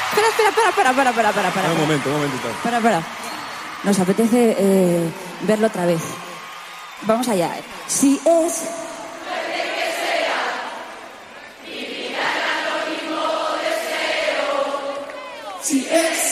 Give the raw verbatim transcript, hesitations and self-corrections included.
Espera, espera, espera, espera, espera, espera, espera, espera. Un momento, un momentito. Espera, espera. Nos apetece eh, verlo otra vez. Vamos allá. Si es... Si es...